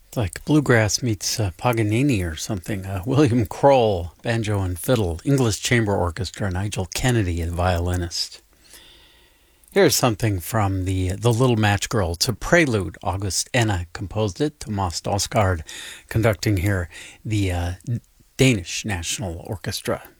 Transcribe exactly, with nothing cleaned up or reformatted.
It's like bluegrass meets uh, Paganini or something. Uh, William Kroll, banjo and fiddle, English Chamber Orchestra, Nigel Kennedy, the violinist. Here's something from the the Little Match Girl. It's a prelude. August Enna composed it. Thomas Dausgaard conducting here the uh, Danish National Orchestra.